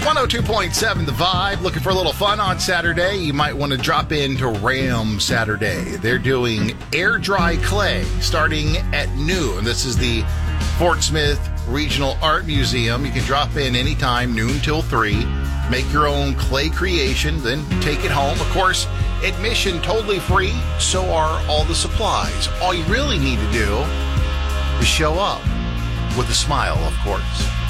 It's 102.7 The Vibe. Looking for a little fun on Saturday? You might want to drop into Ram Saturday. They're doing air dry clay starting at noon. This is the Fort Smith Regional Art Museum. You can drop in anytime, noon till 3. Make your own clay creation, then take it home. Of course, admission totally free. So are all the supplies. All you really need to do is show up with a smile, of course.